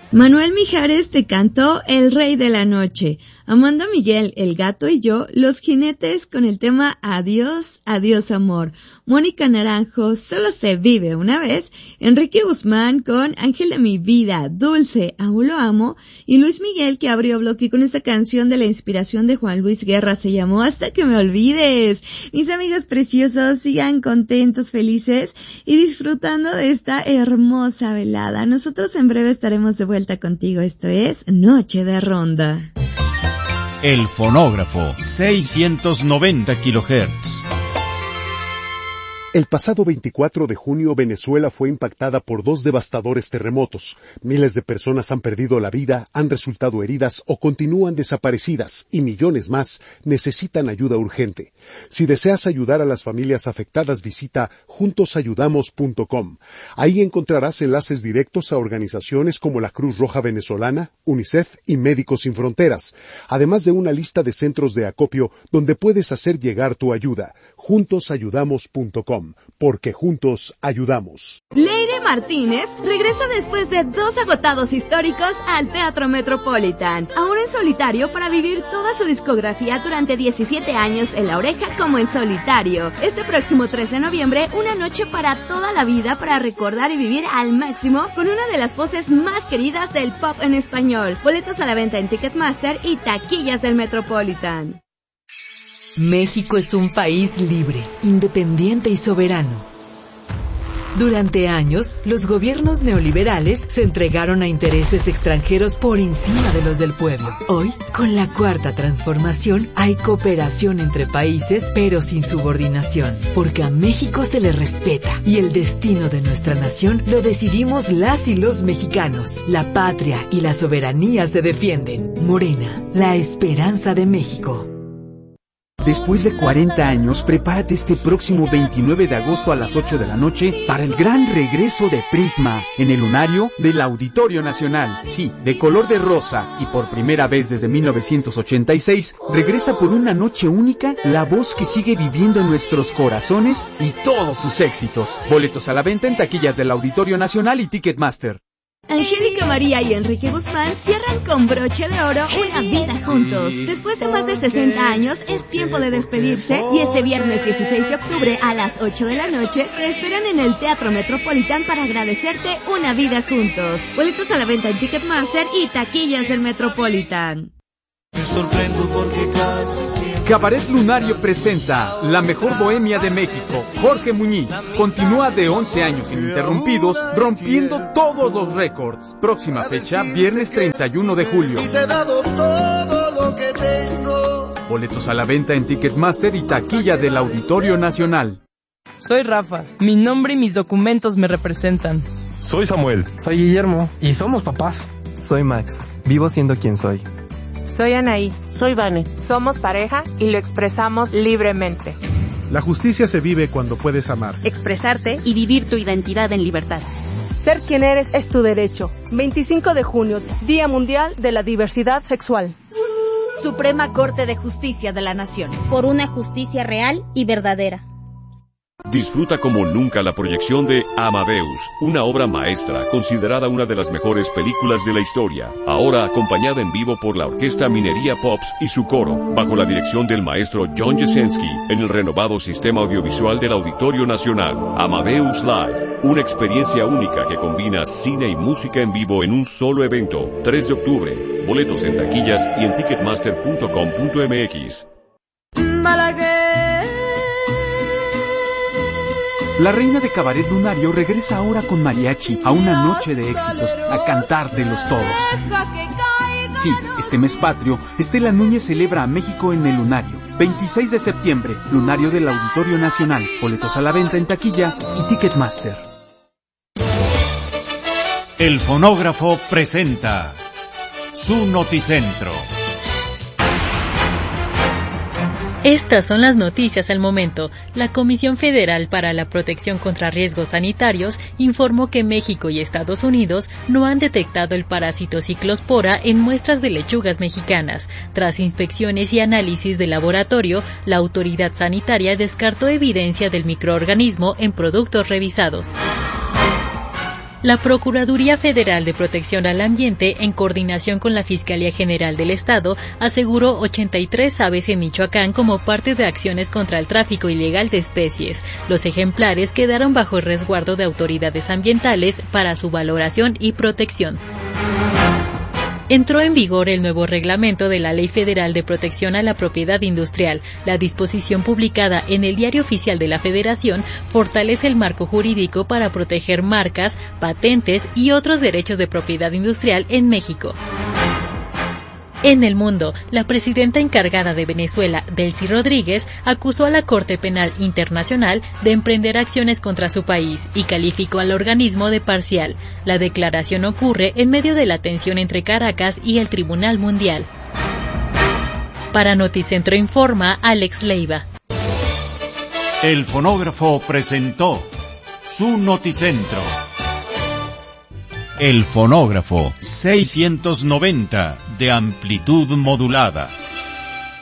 Manuel Mijares te cantó El Rey de la Noche. Amanda Miguel, El Gato y yo, Los Jinetes con el tema Adiós, Adiós Amor. Mónica Naranjo, Solo se vive una vez. Enrique Guzmán con Ángel de mi vida, Dulce, Aún lo amo. Y Luis Miguel, que abrió bloque con esta canción de la inspiración de Juan Luis Guerra, se llamó Hasta que me olvides. Mis amigos preciosos, sigan contentos, felices y disfrutando de esta hermosa velada. Nosotros en breve estaremos de vuelta contigo. Esto es Noche de Ronda. El fonógrafo, 690 kHz. El pasado 24 de junio, Venezuela fue impactada por 2 devastadores terremotos. Miles de personas han perdido la vida, han resultado heridas o continúan desaparecidas, y millones más necesitan ayuda urgente. Si deseas ayudar a las familias afectadas, visita juntosayudamos.com. Ahí encontrarás enlaces directos a organizaciones como la Cruz Roja Venezolana, UNICEF y Médicos Sin Fronteras, además de una lista de centros de acopio donde puedes hacer llegar tu ayuda. Juntosayudamos.com. Porque juntos ayudamos. Leire Martínez regresa después de 2 agotados históricos al Teatro Metropolitan, ahora en solitario para vivir toda su discografía durante 17 años en La Oreja como en solitario. Este próximo 3 de noviembre, una noche para toda la vida para recordar y vivir al máximo con una de las voces más queridas del pop en español. Boletos a la venta en Ticketmaster y taquillas del Metropolitan. México es un país libre, independiente y soberano. Durante años, los gobiernos neoliberales se entregaron a intereses extranjeros por encima de los del pueblo. Hoy, con la Cuarta Transformación, hay cooperación entre países, pero sin subordinación, porque a México se le respeta y el destino de nuestra nación lo decidimos las y los mexicanos. La patria y la soberanía se defienden. Morena, la esperanza de México. Después de 40 años, prepárate este próximo 29 de agosto a las 8 de la noche para el gran regreso de Prisma en el lunario del Auditorio Nacional. Sí, de color de rosa y por primera vez desde 1986, regresa por una noche única la voz que sigue viviendo en nuestros corazones y todos sus éxitos. Boletos a la venta en taquillas del Auditorio Nacional y Ticketmaster. Angélica María y Enrique Guzmán cierran con broche de oro una vida juntos. Después de más de 60 años, es tiempo de despedirse y este viernes 16 de octubre a las 8 de la noche te esperan en el Teatro Metropolitan para agradecerte una vida juntos. Boletos a la venta en Ticketmaster y taquillas del Metropolitan. Me sorprendo porque casi Cabaret Lunario presenta La Mejor Bohemia de México. Jorge Muñiz continúa de 11 años ininterrumpidos, rompiendo todos los récords. Próxima fecha, viernes 31 de julio. y te he dado todo lo que tengo. Boletos a la venta en Ticketmaster y taquilla del Auditorio Nacional. Soy Rafa. Mi nombre y mis documentos me representan. Soy Samuel. Soy Guillermo. Y somos papás. Soy Max. Vivo siendo quien soy. Soy Anaí. Soy Vane. Somos pareja y lo expresamos libremente. La justicia se vive cuando puedes amar. Expresarte y vivir tu identidad en libertad. Ser quien eres es tu derecho. 25 de junio, Día Mundial de la Diversidad Sexual. Suprema Corte de Justicia de la Nación. Por una justicia real y verdadera. Disfruta como nunca la proyección de Amadeus, una obra maestra considerada una de las mejores películas de la historia, ahora acompañada en vivo por la Orquesta Minería Pops y su coro, bajo la dirección del maestro John Jesensky, en el renovado sistema audiovisual del Auditorio Nacional. Amadeus Live, una experiencia única que combina cine y música en vivo en un solo evento. 3 de octubre, boletos en taquillas y en ticketmaster.com.mx. La reina de Cabaret Lunario regresa ahora con mariachi a una noche de éxitos, a cantártelos todos. Sí, este mes patrio, Estela Núñez celebra a México en el Lunario. 26 de septiembre, Lunario del Auditorio Nacional. Boletos a la venta en taquilla y Ticketmaster. El fonógrafo presenta su noticentro. Estas son las noticias al momento. La Comisión Federal para la Protección contra Riesgos Sanitarios informó que México y Estados Unidos no han detectado el parásito ciclospora en muestras de lechugas mexicanas. Tras inspecciones y análisis de laboratorio, la autoridad sanitaria descartó evidencia del microorganismo en productos revisados. La Procuraduría Federal de Protección al Ambiente, en coordinación con la Fiscalía General del Estado, aseguró 83 aves en Michoacán como parte de acciones contra el tráfico ilegal de especies. Los ejemplares quedaron bajo el resguardo de autoridades ambientales para su valoración y protección. Entró en vigor el nuevo reglamento de la Ley Federal de Protección a la Propiedad Industrial. La disposición publicada en el Diario Oficial de la Federación fortalece el marco jurídico para proteger marcas, patentes y otros derechos de propiedad industrial en México. En el mundo, la presidenta encargada de Venezuela, Delcy Rodríguez, acusó a la Corte Penal Internacional de emprender acciones contra su país y calificó al organismo de parcial. La declaración ocurre en medio de la tensión entre Caracas y el Tribunal Mundial. Para Noticentro Informa, Alex Leiva. El fonógrafo presentó su Noticentro. El fonógrafo 690 de amplitud modulada.